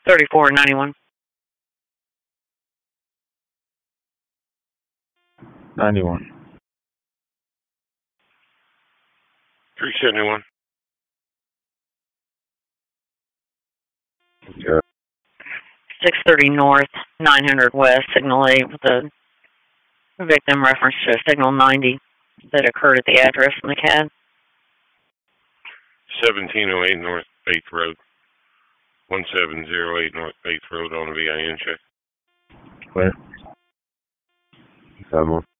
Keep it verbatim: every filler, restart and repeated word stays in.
thirty-four ninety-one. ninety-one. three seventy-one. Yeah. six thirty north, nine hundred west, signal eight with a victim reference to signal ninety that occurred at the address in the C A D. seventeen oh eight North eighth Road. one seven zero eight North eighth Road on a V I N check. Clear. seven one.